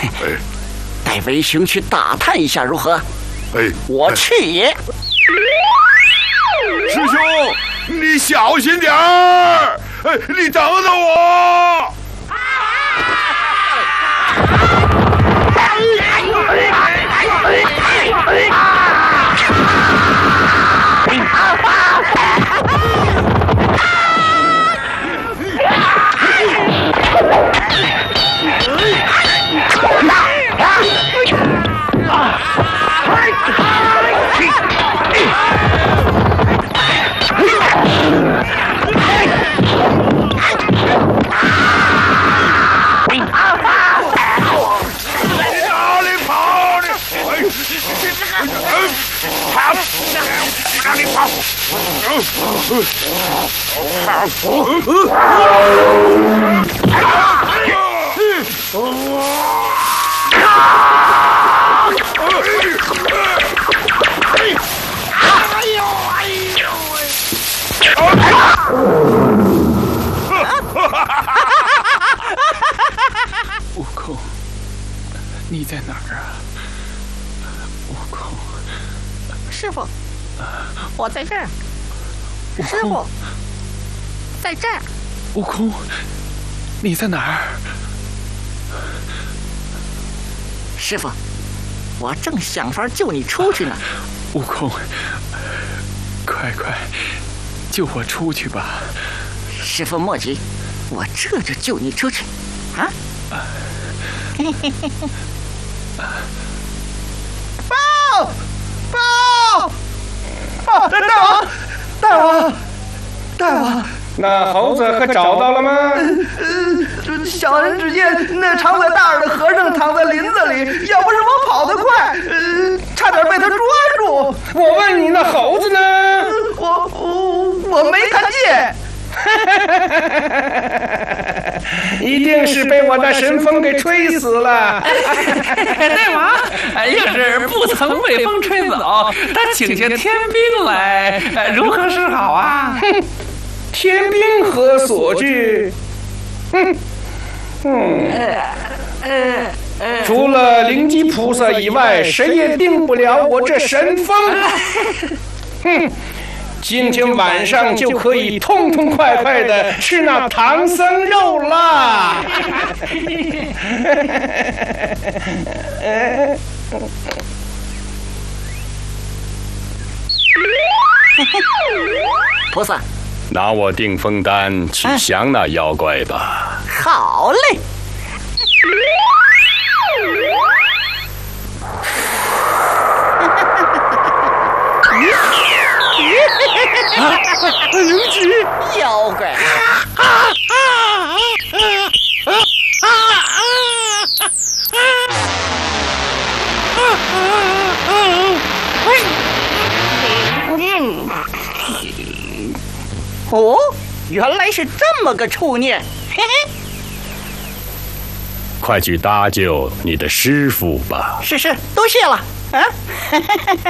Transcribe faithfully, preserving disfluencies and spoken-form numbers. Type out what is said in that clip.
哎， 带为兄去打探一下如何？ 哎， 我去也。 师兄，你小心点儿！哎，你等等我！哪里跑！ 悟空，你在哪儿啊？悟空， 师傅，我在这儿。师傅，在这儿。 悟空，你在哪儿？ 师傅，我正想法救你出去呢。 悟空，快快救我出去吧！ 师傅莫急，我这就救你出去。啊！ 报！报！报！大王！大王！大王！ 那猴子可找到了吗？ 呃，小人只见那长嘴大耳的和尚躺在林子里，要不是我跑得快，呃，差点被他抓住。 我问你，那猴子呢？ 我我我没看见。 一定是被我那神风给吹死了。 大王，要是不曾被风吹走，他请下天兵来，如何是好啊？ 哼，天兵何所惧？哼，嗯，除了灵吉菩萨以外，谁也定不了我这神风。哼。今天晚上就可以痛痛快快的吃那唐僧肉啦！ 菩萨， 拿我定风丹去降那妖怪吧。 好嘞。 啊！灵吉， 妖怪！啊啊啊啊哦，原来是这么个处念，嘿嘿。 快去搭救你的师父吧。 是是，多谢了。啊！